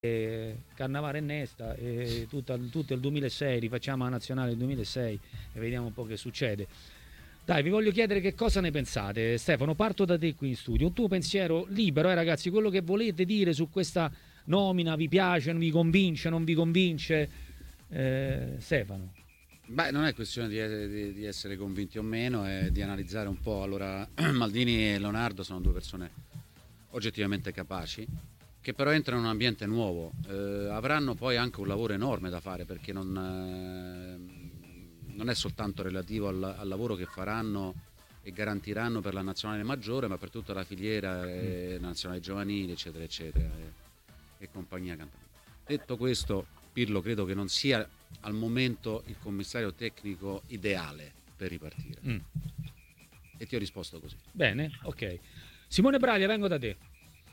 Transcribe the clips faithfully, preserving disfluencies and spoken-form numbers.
eh, Cannavaro e Nesta e tutta, tutto il duemilasei, rifacciamo la nazionale del duemilasei e vediamo un po' che succede. Dai, vi voglio chiedere che cosa ne pensate. Stefano, parto da te qui in studio. Un tuo pensiero libero, eh ragazzi, quello che volete dire su questa nomina, vi piace, non vi convince, non vi convince? Eh, Stefano. Beh, non è questione di, di, di essere convinti o meno, è di analizzare un po'. Allora, Maldini e Leonardo sono due persone oggettivamente capaci, che però entrano in un ambiente nuovo. Eh, avranno poi anche un lavoro enorme da fare, perché non, eh, non è soltanto relativo al, al lavoro che faranno e garantiranno per la nazionale maggiore, ma per tutta la filiera eh, nazionale giovanile, eccetera, eccetera, e, e compagnia cantante. Detto questo, Pirlo credo che non sia al momento il commissario tecnico ideale per ripartire. Mm. E ti ho risposto così. Bene, ok. Simone Braglia, vengo da te.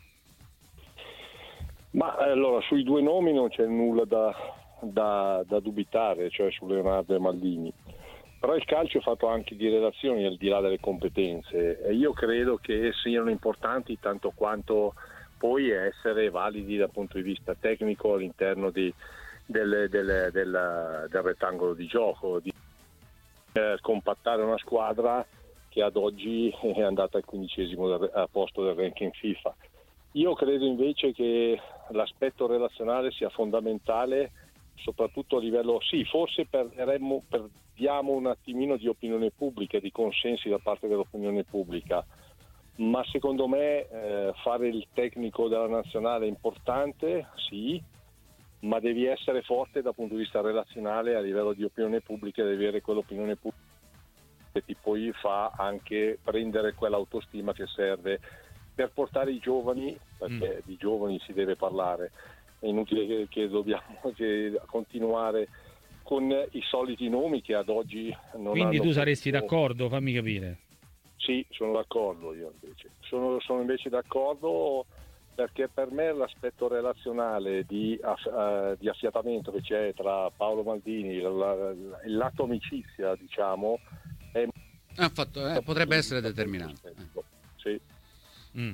Ma allora, sui due nomi non c'è nulla da, da, da dubitare, cioè su Leonardo e Maldini. Però il calcio è fatto anche di relazioni al di là delle competenze, e io credo che siano importanti tanto quanto poi essere validi dal punto di vista tecnico all'interno di Del, del, del, del rettangolo di gioco, di eh, compattare una squadra che ad oggi è andata al quindicesimo del, a posto del ranking FIFA. Io credo invece che l'aspetto relazionale sia fondamentale, soprattutto a livello, sì, forse perderemmo, perdiamo un attimino di opinione pubblica, di consensi da parte dell'opinione pubblica, ma secondo me eh, fare il tecnico della nazionale è importante, sì, ma devi essere forte dal punto di vista relazionale a livello di opinione pubblica, devi avere quell'opinione pubblica che ti poi fa anche prendere quell'autostima che serve per portare i giovani, perché mm. di giovani si deve parlare, è inutile che, che dobbiamo che continuare con i soliti nomi che ad oggi non Quindi hanno. Tu saresti d'accordo, fammi capire. Sì, sono d'accordo io invece, sono, sono invece d'accordo, perché per me l'aspetto relazionale di, uh, di affiatamento che c'è tra Paolo Maldini, il, il lato amicizia, diciamo, è ah, fatto, eh, potrebbe essere determinante. Eh. Sì. Mm.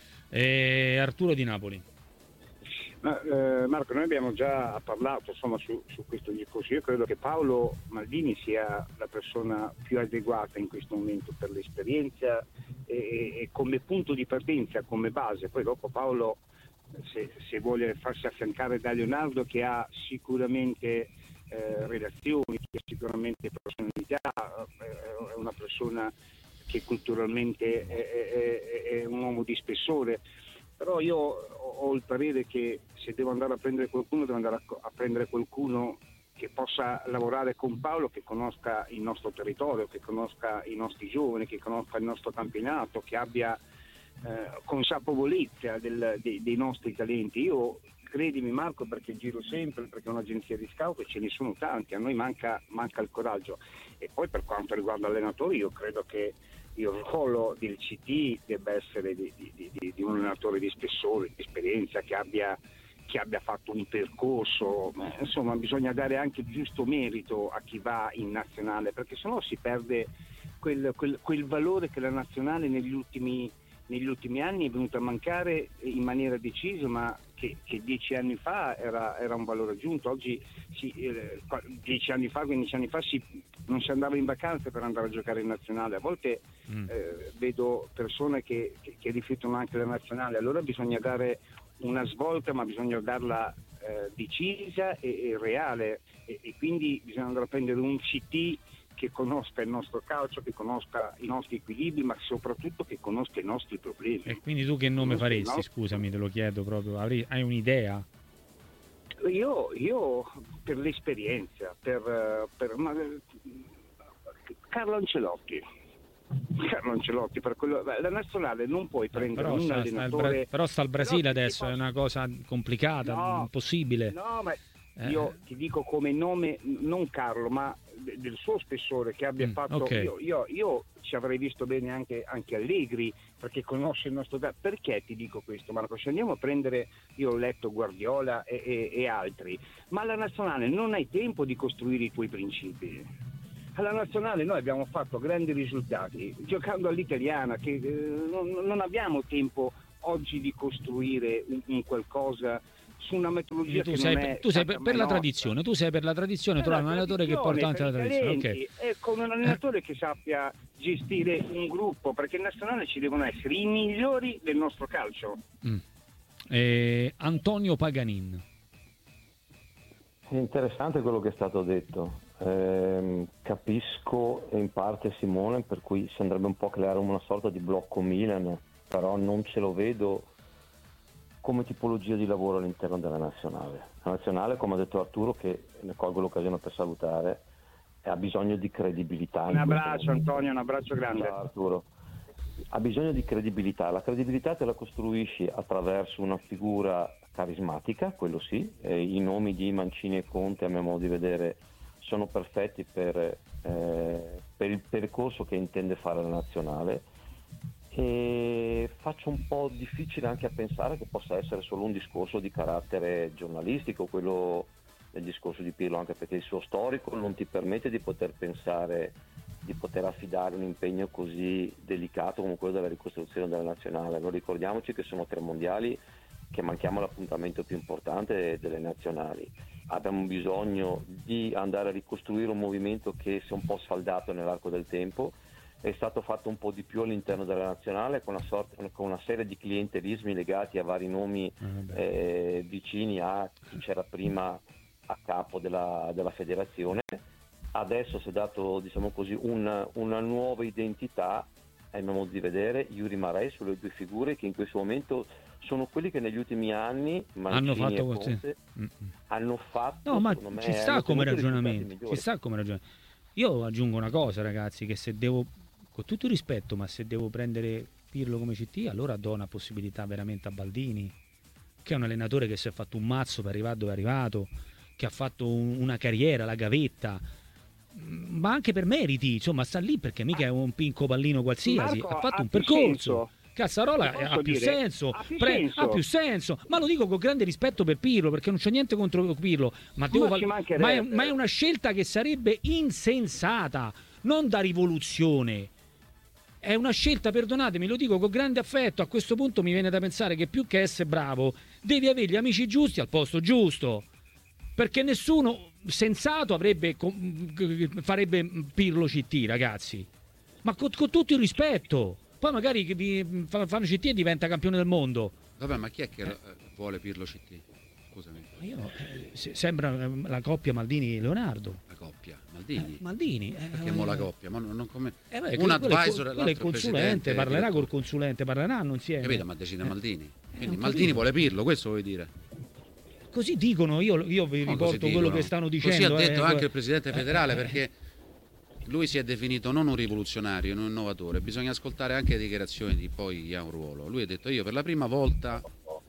E Arturo di Napoli. Ma, eh, Marco, noi abbiamo già parlato insomma su, su questo discorso. Io credo che Paolo Maldini sia la persona più adeguata in questo momento per l'esperienza e, e come punto di partenza, come base. Poi dopo Paolo, se, se vuole farsi affiancare da Leonardo, che ha sicuramente eh, relazioni, che ha sicuramente personalità, eh, è una persona che culturalmente è, è, è un uomo di spessore. Però io ho il parere che se devo andare a prendere qualcuno, devo andare a, a prendere qualcuno che possa lavorare con Paolo, che conosca il nostro territorio, che conosca i nostri giovani, che conosca il nostro campionato, che abbia eh, consapevolezza del, dei, dei nostri talenti. Io, credimi Marco, perché giro sempre, perché è un'agenzia di scout e ce ne sono tanti, a noi manca, manca il coraggio. E poi per quanto riguarda allenatori, io credo che il ruolo del C T debba essere di, di, di, di un allenatore di spessore, di esperienza, che abbia, che abbia fatto un percorso. Insomma, bisogna dare anche il giusto merito a chi va in nazionale, perché sennò si perde quel, quel, quel valore che la nazionale negli ultimi, negli ultimi anni è venuta a mancare in maniera decisa, ma che, che dieci anni fa era, era un valore aggiunto. Oggi si, eh, dieci anni fa, quindici anni fa si, non si andava in vacanza per andare a giocare in nazionale. A volte mm. eh, vedo persone che, che, che rifiutano anche la nazionale. Allora bisogna dare una svolta, ma bisogna darla eh, decisa e, e reale, e, e quindi bisogna andare a prendere un C T che conosca il nostro calcio, che conosca i nostri equilibri, ma soprattutto che conosca i nostri problemi. E quindi tu che nome conosca faresti? nostri... Scusami, te lo chiedo proprio. Hai un'idea? Io, io per l'esperienza, per, per ma, Carlo Ancelotti. Carlo Ancelotti, per quello, la nazionale non puoi prendere però un sta, allenatore. Sta il, però sta il Brasile però adesso, posso... è una cosa complicata, no, impossibile. No, ma eh. io ti dico come nome, non Carlo, ma del suo spessore che abbia mm, fatto. Okay. Io, io, io ci avrei visto bene anche, anche Allegri, perché conosce il nostro. Perché ti dico questo, Marco? Se andiamo a prendere, io ho letto Guardiola e, e, e altri, ma la nazionale non hai tempo di costruire i tuoi principi. Alla nazionale noi abbiamo fatto grandi risultati giocando all'italiana, che eh, non, non abbiamo tempo oggi di costruire un, un qualcosa su una metodologia tu che sei, non per, è tu sei per, per la nostra. tradizione, tu sei per la tradizione, Per trovare la un allenatore che porta avanti la per i tradizione. talenti, Ok. e con un allenatore che sappia gestire un gruppo, perché in nazionale ci devono essere i migliori del nostro calcio. Mm. Eh, Antonio Paganin. È interessante quello che è stato detto. Eh, capisco in parte Simone, per cui si andrebbe un po' a creare una sorta di blocco Milan, però non ce lo vedo come tipologia di lavoro all'interno della nazionale. La nazionale, come ha detto Arturo, che ne colgo l'occasione per salutare, ha bisogno di credibilità. Un abbraccio Antonio, un abbraccio grande. Ciao Arturo. Ha bisogno di credibilità. La credibilità te la costruisci attraverso una figura carismatica, quello sì. Eh, I nomi di Mancini e Conte, a mio modo di vedere, sono perfetti per, eh, per il percorso che intende fare la nazionale, e faccio un po' difficile anche a pensare che possa essere solo un discorso di carattere giornalistico, quello del discorso di Pirlo, anche perché il suo storico non ti permette di poter pensare di poter affidare un impegno così delicato come quello della ricostruzione della nazionale. Non ricordiamoci che sono tre mondiali, che manchiamo l'appuntamento più importante delle nazionali. Abbiamo bisogno di andare a ricostruire un movimento che si è un po' sfaldato nell'arco del tempo. È stato fatto un po' di più all'interno della nazionale, con una, sorta, con una serie di clientelismi legati a vari nomi eh, vicini a chi c'era prima a capo della, della federazione. Adesso si è dato, diciamo così, una, una nuova identità, a mio modo di vedere. Io rimarrei sulle due figure che in questo momento sono quelli che negli ultimi anni Mancini hanno fatto e così. Conte hanno fatto. No, ma me, ci sta come ragionamento, ci sta migliori. come ragionamento. Io aggiungo una cosa, ragazzi, che se devo, con tutto il rispetto, ma se devo prendere Pirlo come C T, allora do una possibilità veramente a Baldini, che è un allenatore che si è fatto un mazzo per arrivare dove è arrivato, che ha fatto un, una carriera, la gavetta, ma anche per meriti, insomma, sta lì perché mica è un pinco pallino qualsiasi. Marco, ha fatto ha un più percorso. senso. Cazzarola Ti posso ha più, dire? senso, Ha più pre- senso. ha più senso, ma lo dico con grande rispetto per Pirlo, perché non c'è niente contro Pirlo, ma, devo Ma val- ci ma, è, mancherebbe. ma è una scelta che sarebbe insensata, non da rivoluzione. È una scelta, perdonatemi, lo dico con grande affetto. A questo punto mi viene da pensare che più che essere bravo, devi avere gli amici giusti al posto giusto, perché nessuno sensato avrebbe farebbe Pirlo C T, ragazzi, ma con, con tutto il rispetto. Poi magari vi fanno C T e diventa campione del mondo. Vabbè, ma chi è che eh. vuole Pirlo C T? Scusami. Io, eh, se- sembra eh, la coppia Maldini-Leonardo. La coppia, Maldini. Eh, Maldini. eh, Perché mo la coppia? Ma non, non come... eh, beh, un quello è- advisor quello e è il l'altro consulente, presidente, parlerà direttore. col consulente, parleranno insieme. Capito, ma decide Maldini. Quindi ho Maldini capito. vuole Pirlo, questo vuoi dire? Così dicono, io, io vi No, riporto così quello dicono. che stanno Così dicendo. ha detto eh, anche il presidente federale, perché lui si è definito non un rivoluzionario, un innovatore. Bisogna ascoltare anche le dichiarazioni di poi chi ha un ruolo. Lui ha detto: io per la prima volta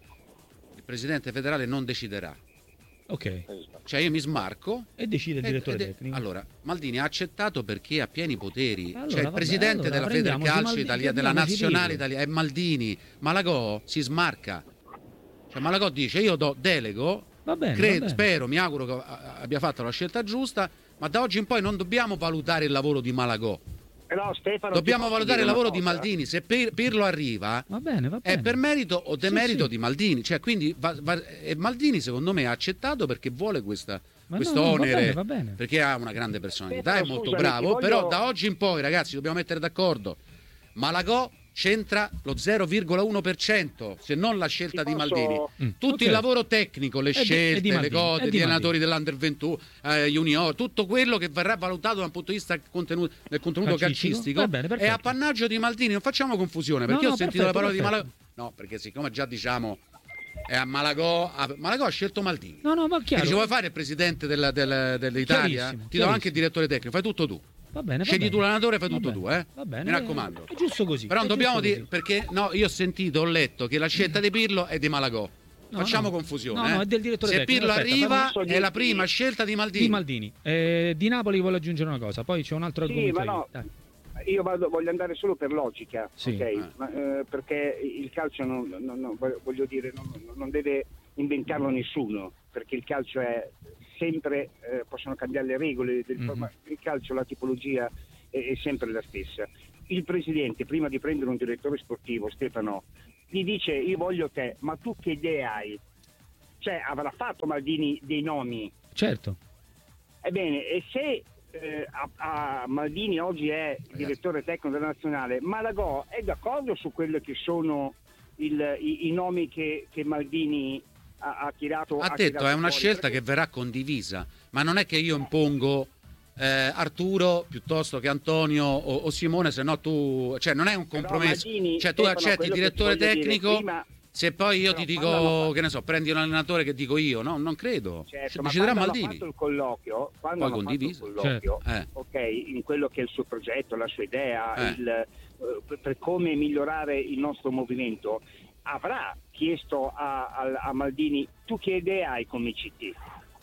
il presidente federale non deciderà. Ok, Cioè io mi smarco e decide il e- direttore ed è- tecnico. Allora, Maldini ha accettato perché ha pieni poteri. Allora, cioè il vabbè, presidente allora, della prendiamoci Federcalcio Maldini, Italia, della prendiamoci nazionale Pirlo. italiana, è Maldini. Malagò si smarca. Cioè Malagò dice: io do delego, Va bene, credo, va bene. spero, mi auguro che a- abbia fatto la scelta giusta, ma da oggi in poi non dobbiamo valutare il lavoro di Malagò. Però Stefano, Dobbiamo ti posso valutare il dire lavoro una di cosa? Maldini. Se Pir- Pirlo arriva, Va bene, va è bene. per merito o demerito Sì, sì. di Maldini. Cioè, quindi va- va- e Maldini, secondo me, ha accettato perché vuole questa, Ma questo no, no, va onere, bene, va bene. perché ha una grande personalità, Stefano, è molto scusami, bravo. ti voglio- Però da oggi in poi, ragazzi, dobbiamo mettere d'accordo. Malagò c'entra lo zero virgola uno per cento, se non la scelta Ti di posso- Maldini. Mm, Tutto ok. il lavoro tecnico, le È di- è scelte, di le Maldini, cose, è di gli allenatori Maldini. dell'Under ventuno, eh, junior, tutto quello che verrà valutato dal punto di vista contenuto, del contenuto Calcistico? calcistico, Va bene, è perfetto. appannaggio di Maldini. Non facciamo confusione, perché No, io no, ho sentito perfetto, la parola perfetto. di Malagò. No, perché siccome già diciamo è a Malagò, a- Malagò ha scelto Maldini. No, no, ma E chiaro. dice: vuoi fare il presidente della- del- dell'Italia? Chiarissimo, Ti do anche chiarissimo. il direttore tecnico, fai tutto tu. Va bene, va Scegli bene. tu l'allenatore, fai Va tutto bene, tu, eh? Va bene. Mi raccomando. È giusto così. Però non è dobbiamo giusto dire, così. perché no, io ho sentito, ho letto che la scelta di Pirlo è di Malagò. No, Facciamo no. confusione. No, eh. no, è del direttore Se tecnico. Pirlo Aspetta, arriva, fammi- è la prima scelta di Maldini. Di Maldini. Eh, di Napoli voglio aggiungere una cosa, poi c'è un altro Sì, argomento. ma io. no, Dai. io vado- voglio andare solo per logica, Sì. ok? Eh. Ma, eh, perché il calcio non, non- non- voglio dire, non, non deve inventarlo nessuno, perché il calcio è sempre, eh, possono cambiare le regole, del, Mhm. ma il calcio, la tipologia è, è sempre la stessa. Il presidente, prima di prendere un direttore sportivo, Stefano, gli dice: io voglio te, ma tu che idee hai? cioè avrà fatto Maldini dei nomi. Certo. Ebbene, e se eh, a, a Maldini oggi è direttore tecnico della nazionale, Malagò è d'accordo su quelli che sono il, i, i nomi che, che Maldini ha, ha tirato? Ha ha detto tirato è una fuori? scelta Perché... che verrà condivisa, ma non è che io impongo eh, Arturo piuttosto che Antonio o, o Simone, se no tu, cioè non è un compromesso. Maldini, cioè tu Stefano, accetti il direttore tecnico, prima... se poi io Però ti quando dico, hanno... che ne so, prendi un allenatore che dico io, no, non credo. Certo, deciderà ma quando Maldini. hanno fatto il colloquio, quando Poi hanno condiviso. fatto il colloquio, Certo. eh. ok, in quello che è il suo progetto, la sua idea, Eh. il, eh, per, per come migliorare il nostro movimento, avrà chiesto a, a, a Maldini tu che idea hai come C T?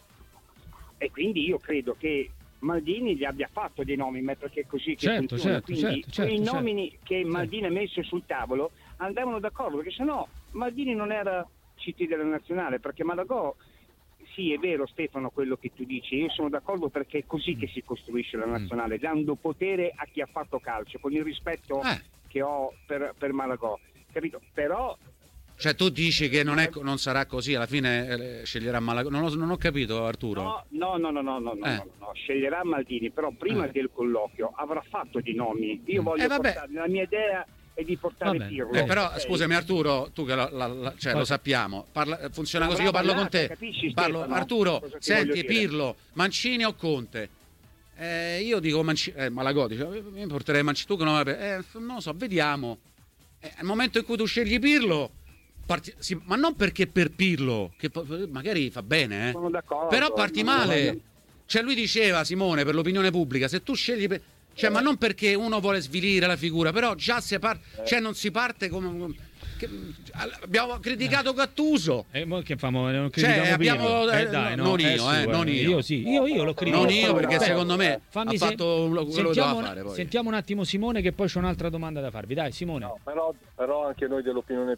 E quindi io credo che Maldini gli abbia fatto dei nomi, ma perché è così che Certo, funziona. certo, Quindi certo, certo, quei certo. nomini che Maldini ha messo sul tavolo andavano d'accordo, perché sennò Maldini non era C T della nazionale, perché Malagò, sì è vero Stefano quello che tu dici, io sono d'accordo perché è così che si costruisce la nazionale, dando potere a chi ha fatto calcio, con il rispetto Eh. che ho per, per Malagò, capito? Però Cioè tu dici che non, è, non sarà così, alla fine eh, sceglierà Malagò. Non ho, non ho capito, Arturo. no, no, no, no, no, no, no, Eh. no, no, sceglierà Maldini, però prima Eh. del colloquio avrà fatto dei nomi. Io Mm. voglio Eh, vabbè. portare, la mia idea è di portare Vabbè. Pirlo. Eh, però ok? scusami Arturo, tu che la, la- la- cioè, lo sappiamo, parla- funziona Ma così, io parlo bravo, con te. capisci, Parlo, Stefano, Arturo, cosa ti senti voglio dire? Pirlo, Mancini o Conte? Eh, io dico Mancini, eh, Malagò dice, eh, mi porterei Mancini, tu che non eh, non lo so, vediamo. Eh, al momento in cui tu scegli Pirlo, parti- sì, ma non perché per Pirlo, che po- magari fa bene, eh. Sono d'accordo, Però parti non male. voglio- Cioè lui diceva, Simone, per l'opinione pubblica, se tu scegli per... Cioè, ma non perché uno vuole svilire la figura, però già si parte, cioè non si parte come... che- abbiamo criticato Gattuso. E mo che famo? Non Cioè, critichiamo abbiamo- prima. eh, Eh, dai, no, no, non è io, su, eh, non io. Io sì, io, io lo critico. Non io, perché Aspetta, secondo me fammi ha se- fatto quello che sentiamo, doveva un- fare. Poi. sentiamo un attimo Simone, che poi c'è un'altra domanda da farvi. Dai Simone. No, però, però anche noi dell'opinione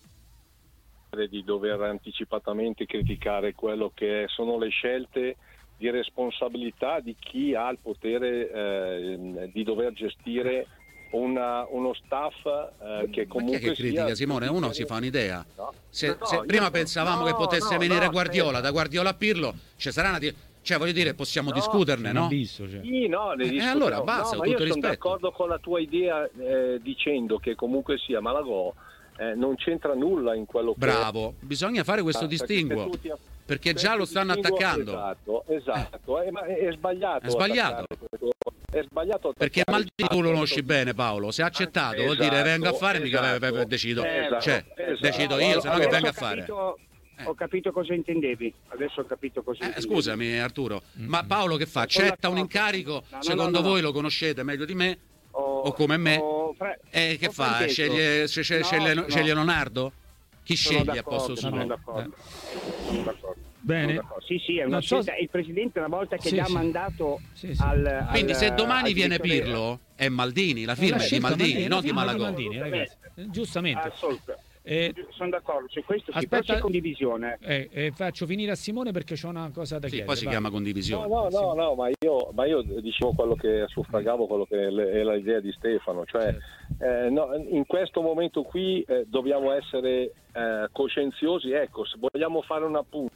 di dover anticipatamente criticare quello che sono le scelte di responsabilità di chi ha il potere eh, di dover gestire una, uno staff eh, che Ma chi comunque è che critica, sia Simone? Uno si fa un'idea. No. Se, No, se io prima so- pensavamo no, che potesse no, venire no, Guardiola, aspetta. da Guardiola a Pirlo, ci sarà una... di- Cioè, voglio dire, possiamo No, discuterne, Un no? abisso, cioè. Sì, no, ne Eh, discutiamo. allora basta, no, con ma io tutto sono rispetto. d'accordo con la tua idea eh, dicendo che comunque sia Malagò eh, non c'entra nulla in quello che Bravo, bisogna fare questo Ah, perché distinguo, se tu ti- perché se già tu lo stanno distinguo- attaccando. Esatto, esatto, eh, ma è, è sbagliato. È sbagliato. attaccare questo- È sbagliato Perché attaccare Maldini il tu lo fatto- conosci bene, Paolo. Se ha accettato, vuol dire Esatto, vengo a fare, mica esatto. ve- ve- decido. Esatto, Cioè, esatto. decido io, se no che Allora, venga a ho fare. capito- Eh. Ho capito cosa intendevi. Adesso ho capito cosa Eh, intendevi. scusami Arturo, ma Paolo che fa? Sono Accetta un d'accordo. incarico? No, no, Secondo no, no. voi lo conoscete meglio di me? Ho- O come me? ho fra- E che ho fa? frainteso. Sceglie, sceglie, No, sceglie- no. sceglie Leonardo? Chi Sono sceglie a d'accordo, posto sono suo? d'accordo. Sono d'accordo. Bene. Sono d'accordo. Sì, sì, è una Non so scelta. se- Il presidente una volta che Sì, gli ha sì. mandato Sì, sì. al, al Quindi se domani al viene direttore- Pirlo è Maldini, la È firma la è di scelta, Maldini, ma è la non di firma Malagò. Maldini, ragazzi. Eh, Giustamente. Assolutamente. Eh, Sono d'accordo su questo, sì, Aspetta- però c'è condivisione. eh, eh, faccio finire a Simone perché c'ho una cosa da Sì, chiedere. poi si vai. chiama No, condivisione. no, no, no, ma io, ma io dicevo quello che suffragavo, quello che è l- è l'idea di Stefano, cioè eh, no, in questo momento qui eh, dobbiamo essere eh, coscienziosi, ecco, se vogliamo fare un appunto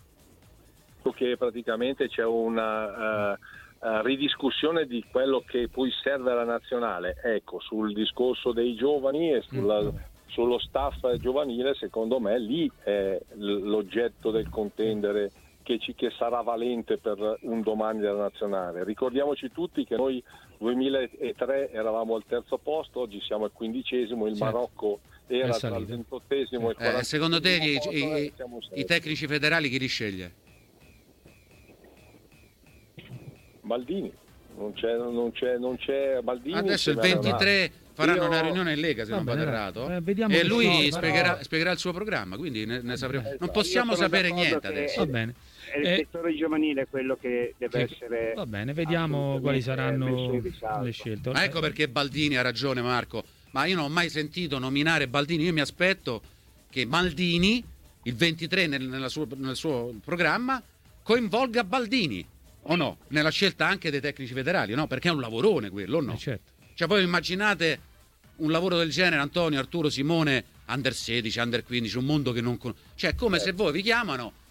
che praticamente c'è una eh, eh, ridiscussione di quello che poi serve alla nazionale, ecco, sul discorso dei giovani e sulla, sullo staff giovanile, secondo me lì è l- l'oggetto del contendere che, ci, che sarà valente per un domani della nazionale. Ricordiamoci tutti che noi duemilatré eravamo al terzo posto, oggi siamo al quindicesimo, il Certo. Marocco È era salito. tra il ventottesimo e il Eh, quarantesimo secondo te i, posto, i- eh, siamo i setti. tecnici federali chi li sceglie? Maldini, non c'è, non c'è, non c'è Maldini. Adesso il insieme a ventitré faranno Io- una riunione in Lega, se Va non vado bene, errato, eh, vediamo e che lui cosa- spiegherà, spiegherà il suo programma, quindi ne, ne sapremo. Esatto. Non possiamo Io sono sapere d'accordo niente che- adesso. Va bene. È il Eh, settore giovanile quello che deve sì, essere. va bene, vediamo assolutamente quali messo saranno in risalto. le scelte. Ma ecco perché Baldini ha ragione, Marco. Ma io non ho mai sentito nominare Baldini. Io mi aspetto che Maldini, il ventitré nel, nella suo- nel suo programma, coinvolga Baldini, o no? Nella scelta anche dei tecnici federali, no? Perché è un lavorone quello, o no? Eh, certo. Cioè, voi immaginate un lavoro del genere, Antonio, Arturo, Simone, under sedici, under quindici, un mondo che non conosce. Cioè, è come se voi vi chiamano,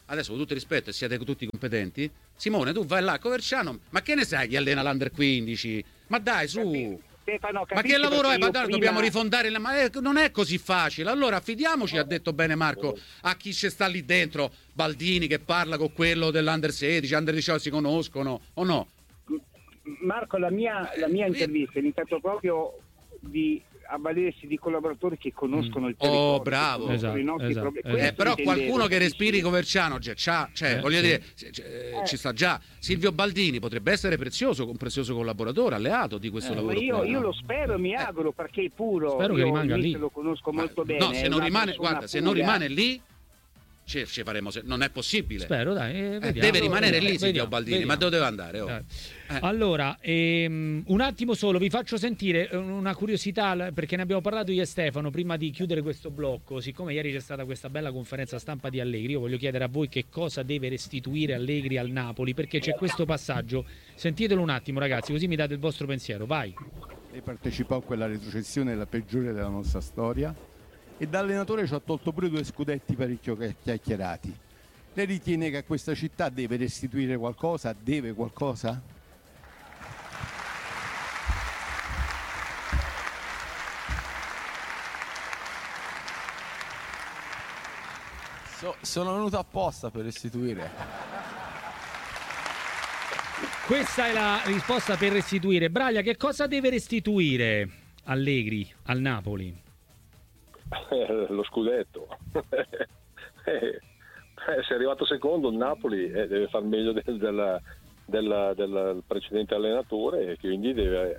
adesso con tutto il rispetto e siete tutti competenti, Simone tu vai là a Coverciano, ma che ne sai chi allena l'Under quindici? Ma dai su! Stefano, Ma che lavoro è? Ma prima... dobbiamo rifondare la... ma è... non è così facile. Allora affidiamoci, ha detto bene Marco, a chi ci sta lì dentro, Baldini che parla con quello dell'Under sedici, Under diciotto si conoscono o no? Marco, la mia, la mia intervista è iniziata proprio di avvalersi di collaboratori che conoscono mm. il territorio. Oh, bravo. Esatto, i nostri esatto, problemi. esatto. Eh, però qualcuno che respiri Coverciano cioè, c'ha, cioè Eh, voglio sì. dire, eh, ci sta già. Silvio Baldini potrebbe essere prezioso, un prezioso collaboratore, alleato di questo Eh, lavoro. ma io, qua, io no? lo spero, mi auguro, perché è puro. Spero che io rimanga il lì. mister lo conosco Ma- molto bene. no, se è non una rimane, persona guarda, se non pura. rimane lì ci, ci faremo, se- non è possibile. Spero, dai. eh, Eh, vediamo. deve rimanere lì Vediamo, Silvio Baldini, vediamo. ma dove deve andare? Oh? Dai. Eh. Allora, ehm, un attimo solo, vi faccio sentire una curiosità, perché ne abbiamo parlato io e Stefano prima di chiudere questo blocco. Siccome ieri c'è stata questa bella conferenza stampa di Allegri, io voglio chiedere a voi che cosa deve restituire Allegri al Napoli, perché c'è questo passaggio. Sentitelo un attimo, ragazzi, così mi date il vostro pensiero. Vai. Lei partecipò a quella retrocessione, la peggiore della nostra storia, e da allenatore ci ha tolto pure due scudetti parecchio chiacchierati. Lei ritiene che a questa città deve restituire qualcosa? Deve qualcosa? So- sono venuto apposta per restituire. Questa è la risposta per restituire. Braglia, che cosa deve restituire Allegri al Napoli? Eh, lo scudetto. Eh, se è arrivato secondo il Napoli eh, deve far meglio del, del, del, del precedente allenatore, e quindi deve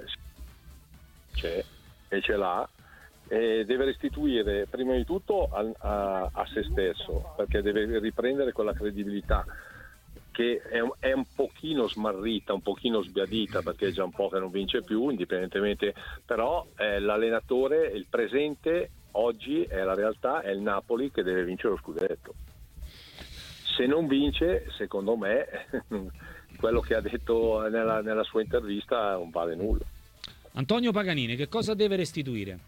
c'è e ce l'ha, e deve restituire prima di tutto a, a, a se stesso, perché deve riprendere quella credibilità che è un, è un pochino smarrita, un pochino sbiadita, perché è già un po' che non vince più, indipendentemente, però eh, l'allenatore, il presente oggi è la realtà, è il Napoli che deve vincere lo scudetto. Se non vince, secondo me, quello che ha detto nella, nella sua intervista non vale nulla. Antonio Paganini, che cosa deve restituire?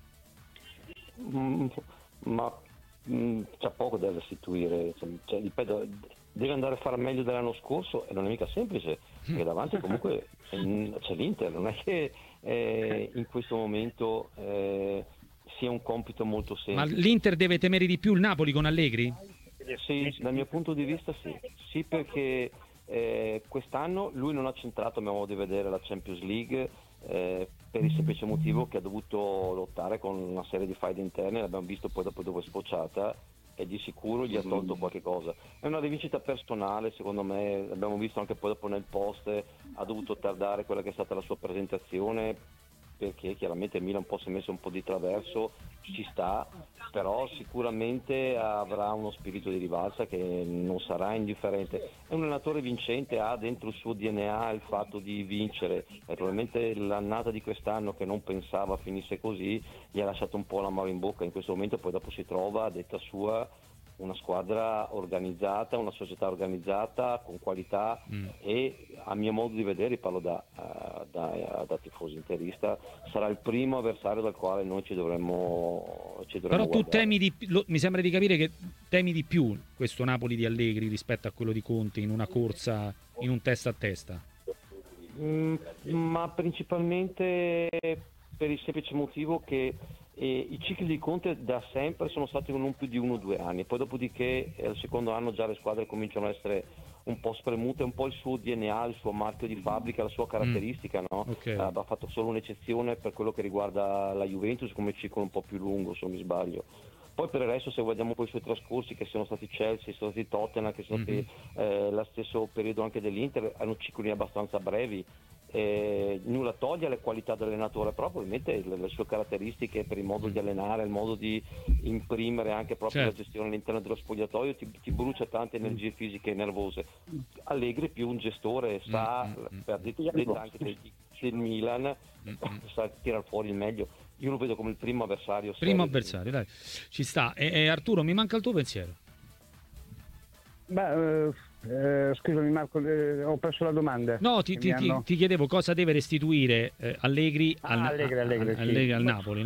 Mm, ma mm, c'è poco da restituire, cioè, ripeto, deve andare a fare meglio dell'anno scorso e non è mica semplice, perché davanti comunque eh, c'è l'Inter, non è che eh, in questo momento eh, sia un compito molto Ma semplice. l'Inter deve temere di più il Napoli con Allegri? Sì, dal mio punto di vista sì, sì perché eh, quest'anno lui non ha centrato a mio modo di vedere la Champions League eh, per il semplice motivo che ha dovuto lottare con una serie di faide interne, l'abbiamo visto poi dopo dove è sfociata, e di sicuro gli ha tolto qualche cosa. È una rivincita personale, secondo me, l'abbiamo visto anche poi dopo nel post, ha dovuto tardare quella che è stata la sua presentazione, perché chiaramente il Milan un po' si è messo un po' di traverso, ci sta, però sicuramente avrà uno spirito di rivalsa che non sarà indifferente. È un allenatore vincente, ha dentro il suo D N A il fatto di vincere, e probabilmente l'annata di quest'anno, che non pensava finisse così, gli ha lasciato un po' l'amaro in bocca in questo momento. Poi dopo si trova, a detta sua, una squadra organizzata, una società organizzata con qualità mm. e a mio modo di vedere, parlo da, uh, da, da tifoso interista, sarà il primo avversario dal quale noi ci dovremmo, ci dovremmo Però tu guardare. temi di, lo, mi sembra di capire che temi di più questo Napoli di Allegri rispetto a quello di Conte in una corsa, in un testa a testa. Mm, ma principalmente per il semplice motivo che E i cicli di Conte da sempre sono stati non più di uno o due anni, poi dopodiché al secondo anno già le squadre cominciano a essere un po' spremute, un po' il suo D N A, il suo marchio di fabbrica, la sua caratteristica, no? Okay. Uh, ha fatto solo un'eccezione per quello che riguarda la Juventus come ciclo un po' più lungo, se non mi sbaglio. Poi per il resto, se guardiamo poi i suoi trascorsi, che sono stati Chelsea, sono stati Tottenham, che sono stati mm-hmm. eh, lo stesso periodo anche dell'Inter, hanno cicli abbastanza brevi. Eh, nulla toglie alle qualità dell'allenatore, però probabilmente le, le sue caratteristiche per il modo di allenare, il modo di imprimere anche proprio certo. la gestione all'interno dello spogliatoio ti, ti brucia tante energie fisiche nervose. Allegri è più un gestore, sa, mm-hmm. per detta anche del, del Milan, mm-hmm. sa tirar fuori il meglio. Io lo vedo come il primo avversario. Primo avversario, dai, ci sta. E, e Arturo, mi manca il tuo pensiero. Beh, eh, eh, scusami Marco, eh, ho perso la domanda. No, ti, ti, hanno... ti chiedevo cosa deve restituire eh, Allegri, ah, al, Allegri, Allegri, a, sì. Allegri al Napoli, no?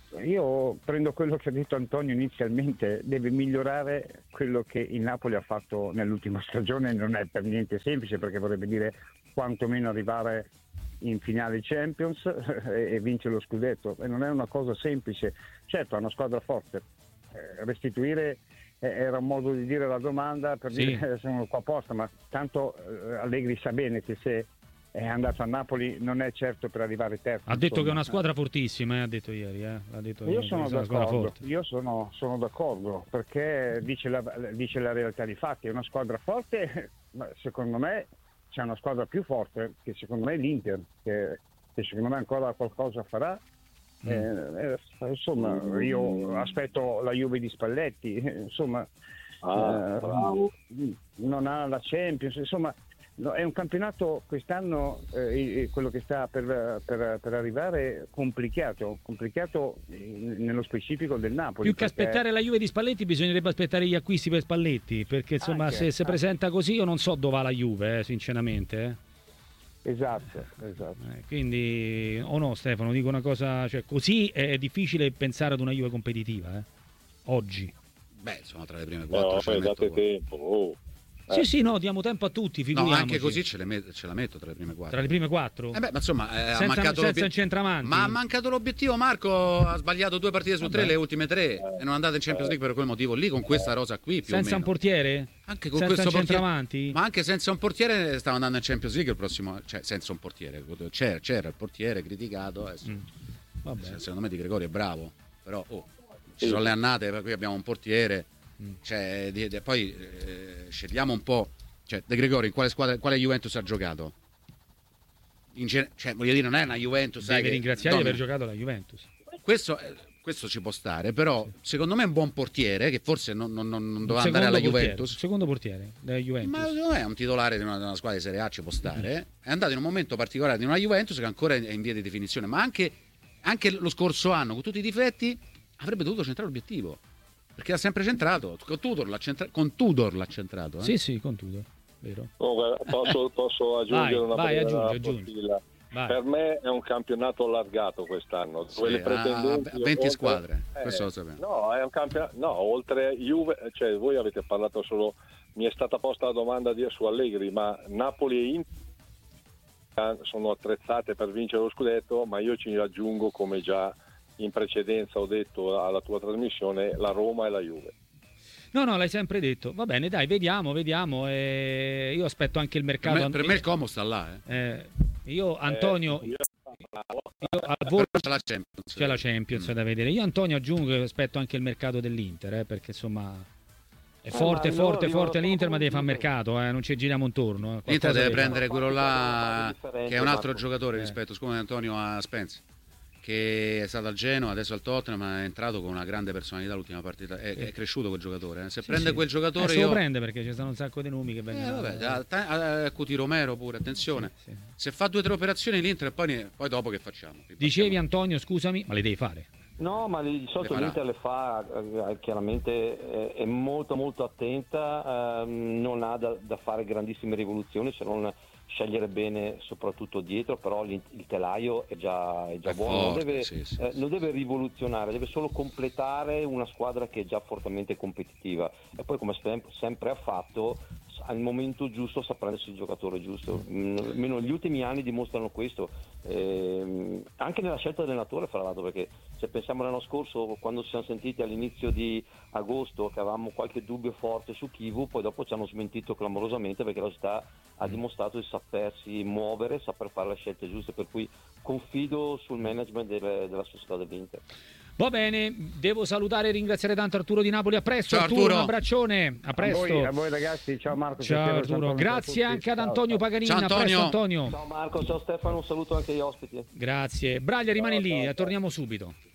io prendo quello che ha detto Antonio inizialmente, deve migliorare quello che il Napoli ha fatto nell'ultima stagione, non è per niente semplice, perché vorrebbe dire quantomeno arrivare in finale Champions e vincere lo scudetto, e non è una cosa semplice. Certo, è una squadra forte, eh, restituire eh, era un modo di dire la domanda per sì. dire sono qua apposta, ma tanto eh, Allegri sa bene che se è andato a Napoli non è certo per arrivare terzo. Ha detto insomma. Che è una squadra fortissima, eh, ha detto ieri. Eh. Ha detto io ieri, sono d'accordo, io sono, sono d'accordo, perché dice la, dice la realtà di fatti, è una squadra forte, ma secondo me c'è una squadra più forte, che secondo me è l'Inter, che, che secondo me ancora qualcosa farà. Mm. Eh, eh, insomma, io aspetto la Juve di Spalletti, insomma, ah, eh, non ha la Champions, insomma. No, è un campionato quest'anno, eh, quello che sta per, per, per arrivare, complicato, complicato nello specifico del Napoli. Più che perché... aspettare la Juve di Spalletti bisognerebbe aspettare gli acquisti per Spalletti, perché insomma anche, se si presenta così io non so dove va la Juve, eh, sinceramente. Eh. Esatto, esatto. Eh, quindi, o no Stefano, dico una cosa, cioè così è difficile pensare ad una Juve competitiva, eh? Oggi. Beh, sono tra le prime quattro. No, poi date tempo, oh. Sì, sì, no, diamo tempo a tutti, figuriamoci. No, anche così ce, le met- ce la metto tra le prime quattro. Tra le prime quattro? Eh beh, ma insomma, eh, senza, ha mancato senza un centravanti. Ma ha mancato l'obiettivo, Marco, ha sbagliato due partite su Vabbè. tre, le ultime tre, eh. e non è andato in Champions League per quel motivo lì, con questa rosa qui, più senza o meno. un portiere? Anche con senza questo un centravanti? Portiere, ma anche senza un portiere stava andando in Champions League il prossimo, cioè senza un portiere, c'era, c'era il portiere criticato, adesso. Mm. Vabbè. Secondo me Di Gregorio è bravo, però oh, ci sono le annate, per cui abbiamo un portiere, mm. cioè, di, di, poi eh, scegliamo un po'. Cioè, De Gregori, in quale squadra, quale Juventus ha giocato? In gen- cioè, voglio dire, non è una Juventus. Devi sai, ringraziare che di aver giocato la Juventus. Questo, questo ci può stare, però sì. Secondo me è un buon portiere, che forse non, non, non doveva andare alla portiere, Juventus. Secondo portiere della Juventus. Ma secondo me è un titolare di una, di una squadra di Serie A, ci può stare. Mm-hmm. È andato in un momento particolare di una Juventus che ancora è in via di definizione, ma anche, anche lo scorso anno, con tutti i difetti, avrebbe dovuto centrare l'obiettivo. Perché l'ha sempre centrato. Con Tudor l'ha, centra- con Tudor l'ha centrato. Eh? Sì, sì, con Tudor. Vero. Oh, posso, posso aggiungere vai, una vai, aggiungi, aggiungi. Per me è un campionato allargato quest'anno, dove sì, le pretendenti a venti oltre, squadre, eh, questo lo sappiamo. No, è un campionato, no, oltre Juve, cioè voi avete parlato solo, mi è stata posta la domanda di, su Allegri, ma Napoli e Inter sono attrezzate per vincere lo scudetto, ma io ci aggiungo, come già in precedenza ho detto alla tua trasmissione, la Roma e la Juve. No, no, l'hai sempre detto. Va bene, dai, vediamo, vediamo. Eh, io aspetto anche il mercato. Per me, per me il Como sta là. Eh. Eh, io, Antonio, eh, io... io al volo c'è la Champions, c'è la Champions mm. da vedere. Io, Antonio, aggiungo che aspetto anche il mercato dell'Inter, eh, perché insomma è forte, eh, forte, io, forte io l'Inter, ma deve fare mercato, eh, non ci giriamo intorno. Eh. L'Inter deve prendere quello là, che è un altro giocatore eh. rispetto, scusa Antonio, a Spence, che è stato al Genoa, adesso al Tottenham, ma è entrato con una grande personalità l'ultima partita, è, sì. è cresciuto quel giocatore, eh. se sì, prende sì. quel giocatore eh, se io... lo prende, perché ci stanno un sacco di nomi che vengono eh, vabbè, a, a Cuti Romero pure, attenzione, sì, sì. se fa due o tre operazioni l'Inter e poi, poi dopo che facciamo? Dicevi Antonio, scusami, ma le devi fare? No, ma di solito l'Inter le fa, eh, chiaramente eh, è molto molto attenta, eh, non ha da, da fare grandissime rivoluzioni, se non scegliere bene soprattutto dietro, però il telaio è già, è già è buono, forte, non, deve, sì, sì, eh, non deve rivoluzionare, deve solo completare una squadra che è già fortemente competitiva, e poi come sempre ha fatto, al momento giusto sa prendersi il giocatore giusto, almeno gli ultimi anni dimostrano questo, eh, anche nella scelta dell'allenatore fra l'altro, perché se pensiamo l'anno scorso, quando ci siamo sentiti all'inizio di agosto che avevamo qualche dubbio forte su Chivu, poi dopo ci hanno smentito clamorosamente, perché la società ha dimostrato di sapersi muovere, saper fare le scelte giuste, per cui confido sul management delle, della società dell'Inter. Va bene, devo salutare e ringraziare tanto Arturo di Napoli. A presto, ciao, Arturo, Arturo, un abbraccione. A presto. A voi, a voi ragazzi, ciao Marco. Ciao Arturo, grazie anche ad Antonio Paganini. Ciao Antonio. A presto, Antonio. Ciao Marco, ciao Stefano, un saluto anche agli ospiti. Grazie. Braglia, rimani lì, torniamo subito.